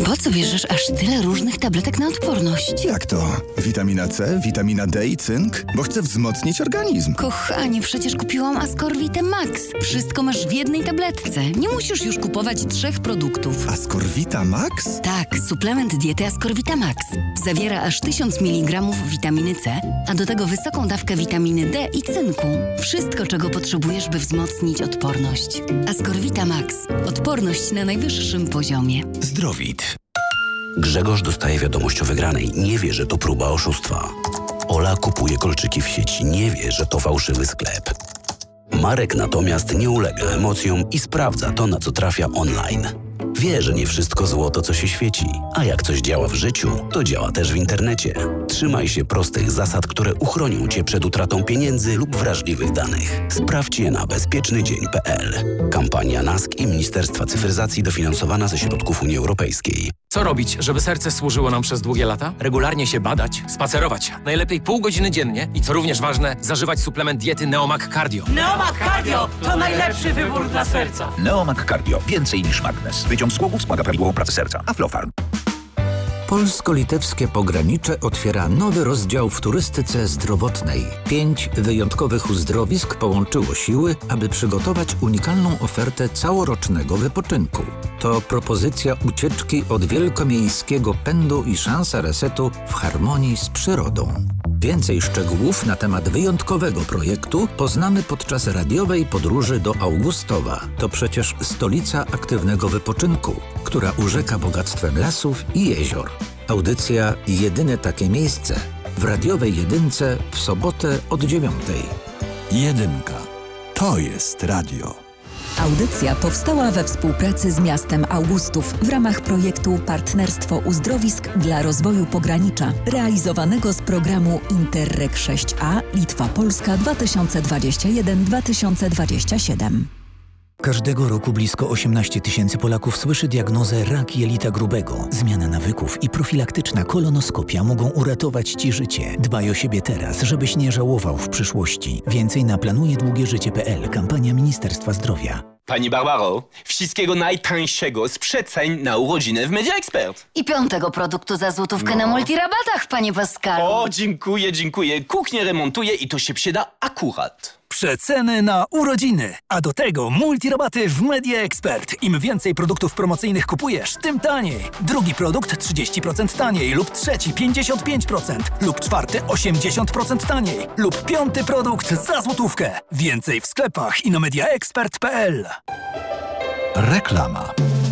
Po co bierzesz aż tyle różnych tabletek na odporność? Jak to? Witamina C, witamina D i cynk? Bo chcę wzmocnić organizm. Kochanie, przecież kupiłam Ascorvite Max. Wszystko masz w jednej tabletce. Nie musisz już kupować 3 produktów. Ascorvita Max? Tak, suplement diety Ascorvita Max. Zawiera aż 1000 mg witaminy C, a do tego wysoką dawkę witaminy D i cynku. Wszystko, czego potrzebujesz, by wzmocnić odporność. Ascorvita Max. Odporność na najwyższym poziomie. Zdrowit. Grzegorz dostaje wiadomość o wygranej. Nie wie, że to próba oszustwa. Ola kupuje kolczyki w sieci. Nie wie, że to fałszywy sklep. Marek natomiast nie ulega emocjom i sprawdza to, na co trafia online. Wie, że nie wszystko złoto, co się świeci. A jak coś działa w życiu, to działa też w internecie. Trzymaj się prostych zasad, które uchronią Cię przed utratą pieniędzy lub wrażliwych danych. Sprawdź je na bezpiecznydzień.pl. Kampania NASK i Ministerstwa Cyfryzacji dofinansowana ze środków Unii Europejskiej. Co robić, żeby serce służyło nam przez długie lata? Regularnie się badać, spacerować. Najlepiej pół godziny dziennie i co również ważne, zażywać suplement diety Neomag Cardio. Neomag Cardio to najlepszy wybór dla serca. Neomag Cardio. Więcej niż magnez. Wyciąg z głowów wspomaga prawidłową pracę serca. Aflofarm. Polsko-litewskie pogranicze otwiera nowy rozdział w turystyce zdrowotnej. 5 wyjątkowych uzdrowisk połączyło siły, aby przygotować unikalną ofertę całorocznego wypoczynku. To propozycja ucieczki od wielkomiejskiego pędu i szansa resetu w harmonii z przyrodą. Więcej szczegółów na temat wyjątkowego projektu poznamy podczas radiowej podróży do Augustowa. To przecież stolica aktywnego wypoczynku, która urzeka bogactwem lasów i jezior. Audycja Jedyne takie miejsce w radiowej Jedynce w sobotę od 9:00. Jedynka. To jest radio. Audycja powstała we współpracy z miastem Augustów w ramach projektu Partnerstwo Uzdrowisk dla rozwoju pogranicza, realizowanego z programu Interreg 6A Litwa-Polska 2021-2027. Każdego roku blisko 18 000 Polaków słyszy diagnozę rak jelita grubego. Zmiana nawyków i profilaktyczna kolonoskopia mogą uratować Ci życie. Dbaj o siebie teraz, żebyś nie żałował w przyszłości. Więcej na planujewdługieżycie.pl. Kampania Ministerstwa Zdrowia. Pani Barbaro, wszystkiego najtańszego z przeceń na urodziny w Media Expert. I 5. produktu za złotówkę na multirabatach, panie Pascalu. O, dziękuję. Kuchnię remontuję i to się przyda akurat. Przeceny na urodziny, a do tego multirabaty w Media Expert. Im więcej produktów promocyjnych kupujesz, tym taniej. Drugi produkt 30% taniej lub trzeci 55% lub czwarty 80% taniej lub 5. produkt za złotówkę. Więcej w sklepach i na mediaexpert.pl. Reklama.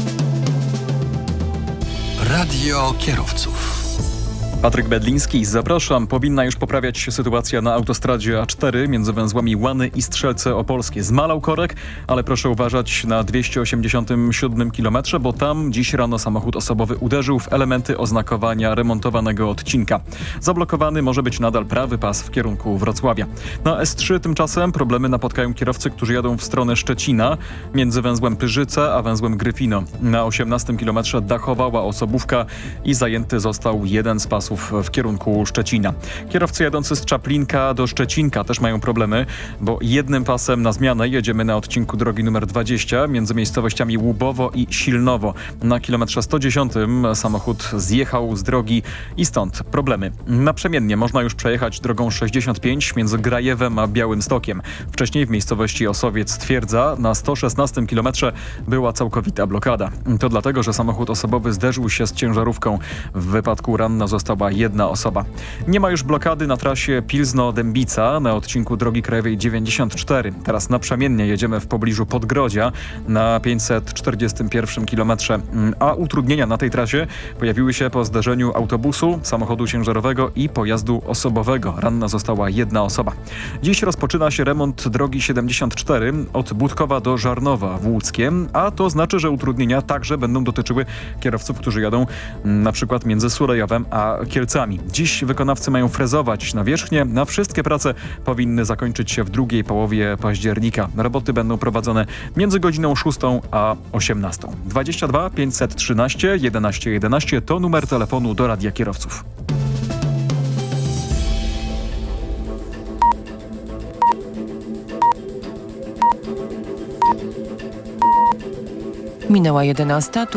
Radio kierowców. Patryk Bedliński, zapraszam. Powinna już poprawiać się sytuacja na autostradzie A4 między węzłami Łany i Strzelce Opolskie. Zmalał korek, ale proszę uważać na 287 km, bo tam dziś rano samochód osobowy uderzył w elementy oznakowania remontowanego odcinka. Zablokowany może być nadal prawy pas w kierunku Wrocławia. Na S3 tymczasem problemy napotkają kierowcy, którzy jadą w stronę Szczecina między węzłem Pyrzyce a węzłem Gryfino. Na 18 km dachowała osobówka i zajęty został jeden z pasów w kierunku Szczecina. Kierowcy jadący z Czaplinka do Szczecinka też mają problemy, bo jednym pasem na zmianę jedziemy na odcinku drogi nr 20 między miejscowościami Łubowo i Silnowo. Na kilometrze 110 samochód zjechał z drogi i stąd problemy. Naprzemiennie można już przejechać drogą 65 między Grajewem a Białymstokiem. Wcześniej w miejscowości Osowiec Twierdza na 116 km była całkowita blokada. To dlatego, że samochód osobowy zderzył się z ciężarówką. W wypadku ranna została jedna osoba. Nie ma już blokady na trasie Pilzno-Dębica na odcinku drogi krajowej 94. Teraz naprzemiennie jedziemy w pobliżu Podgrodzia na 541 km. A utrudnienia na tej trasie pojawiły się po zderzeniu autobusu, samochodu ciężarowego i pojazdu osobowego. Ranna została jedna osoba. Dziś rozpoczyna się remont drogi 74 od Budkowa do Żarnowa w Łódzkiem, a to znaczy, że utrudnienia także będą dotyczyły kierowców, którzy jadą na przykład między Sulejowem a Kielcami. Dziś wykonawcy mają frezować nawierzchnię. Na wszystkie prace powinny zakończyć się w drugiej połowie października. Roboty będą prowadzone między godziną 6 a 18. 22 513 11 11 to numer telefonu do Radia Kierowców. Minęła 11.